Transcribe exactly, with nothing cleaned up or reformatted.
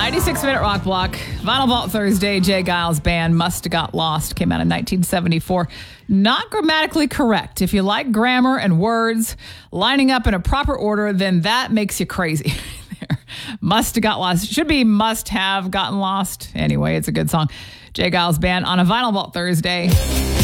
ninety-six minute rock block. Vinyl Vault Thursday. Jay Giles Band, Must Have Got Lost, came out in nineteen seventy-four. Not grammatically correct. If you like grammar and words lining up in a proper order, then that makes you crazy. Must Have Got Lost. Should be Must Have Gotten Lost. Anyway, it's a good song. Jay Giles Band on a Vinyl Vault Thursday.